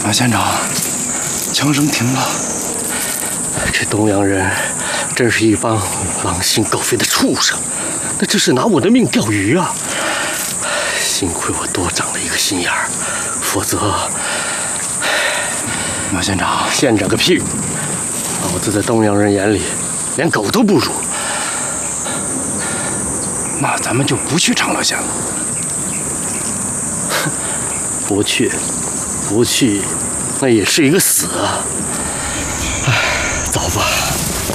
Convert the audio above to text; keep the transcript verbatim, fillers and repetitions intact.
马县长，枪声停了。 这东洋人真是一帮狼心狗肺的畜生，那这是拿我的命钓鱼啊！幸亏我多长了一个心眼儿，否则…… 马县长， 县长个屁！老子在东洋人眼里连狗都不如。 那咱们就不去长乐县了。 哼，不去，不去，那也是一个死啊！哎，走吧。